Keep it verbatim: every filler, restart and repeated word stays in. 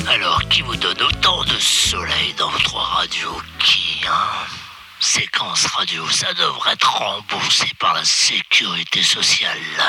Alors, qui vous donne autant de soleil dans votre radio? Qui, hein? Séquence radio, ça devrait être remboursé par la sécurité sociale.